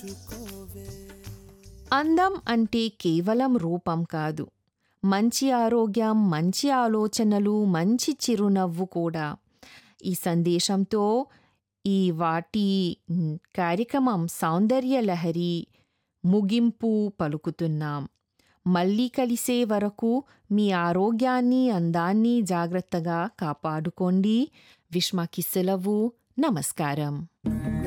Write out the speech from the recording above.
అందం అంటే కేవలం రూపం కాదు, మంచి ఆరోగ్యం, మంచి ఆలోచనలు, మంచి చిరునవ్వు కూడా. ఈ సందేశంతో వాటి కార్యక్రమం సౌందర్య లహరి ముగింపు పలుకుతున్నాం. మళ్ళీ కలిసే వరకు మీ ఆరోగ్యాన్ని, అందాన్ని జాగ్రత్తగా కాపాడుకోండి. విష్మకి సెలవు. నమస్కారం.